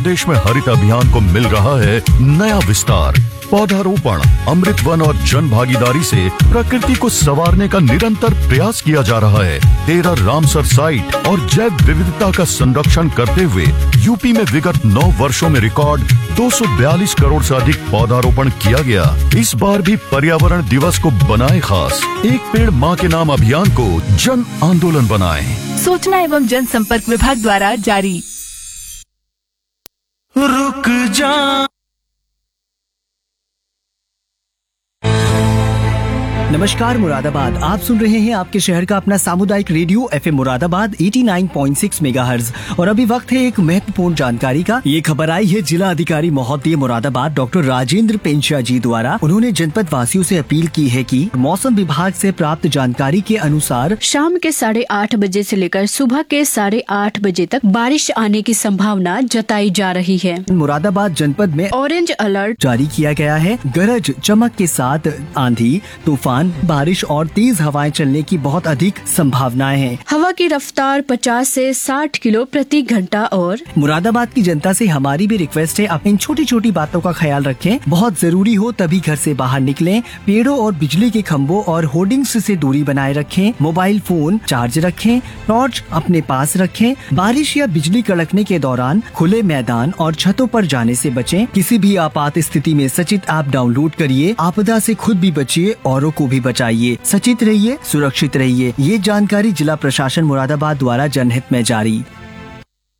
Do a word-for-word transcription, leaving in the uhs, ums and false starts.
देश में हरित अभियान को मिल रहा है नया विस्तार। पौधारोपण, अमृत वन और जन भागीदारी से प्रकृति को संवारने का निरंतर प्रयास किया जा रहा है। तेरह रामसर साइट और जैव विविधता का संरक्षण करते हुए यूपी में विगत नौ वर्षों में रिकॉर्ड दो सौ बयालीस करोड़ से अधिक पौधारोपण किया गया। इस बार भी पर्यावरण दिवस को बनाए खास। एक पेड़ माँ के नाम अभियान को जन आंदोलन बनाएं। सूचना एवं जनसंपर्क विभाग द्वारा जारी। रुक जा। नमस्कार मुरादाबाद, आप सुन रहे हैं आपके शहर का अपना सामुदायिक रेडियो एफएम मुरादाबाद नवासी पॉइंट छह मेगाहर्ट्ज। और अभी वक्त है एक महत्वपूर्ण जानकारी का। ये खबर आई है जिला अधिकारी महोदय मुरादाबाद डॉक्टर राजेंद्र पेंशा जी द्वारा। उन्होंने जनपद वासियों से अपील की है कि मौसम विभाग से प्राप्त जानकारी के अनुसार शाम के साढ़े आठ बजे से लेकर सुबह के साढ़े आठ बजे तक बारिश आने की संभावना जताई जा रही है। मुरादाबाद जनपद में ऑरेंज अलर्ट जारी किया गया है। गरज चमक के साथ आंधी, तूफान, बारिश और तेज हवाएं चलने की बहुत अधिक संभावनाएं हैं। हवा की रफ्तार पचास से साठ किलो प्रति घंटा। और मुरादाबाद की जनता से हमारी भी रिक्वेस्ट है, आप इन छोटी छोटी बातों का ख्याल रखें। बहुत जरूरी हो तभी घर से बाहर निकलें। पेड़ों और बिजली के खंभों और होर्डिंग्स से दूरी बनाए रखें। मोबाइल फोन चार्ज रखें। टॉर्च अपने पास रखें। बारिश या बिजली कड़कने के दौरान खुले मैदान और छतों पर जाने से बचें। किसी भी आपात स्थिति में सचित ऐप डाउनलोड करिए। आपदा से खुद भी बचिए, औरों को भी बचाइए। सचेत रहिए, सुरक्षित रहिए। ये जानकारी जिला प्रशासन मुरादाबाद द्वारा जनहित में जारी।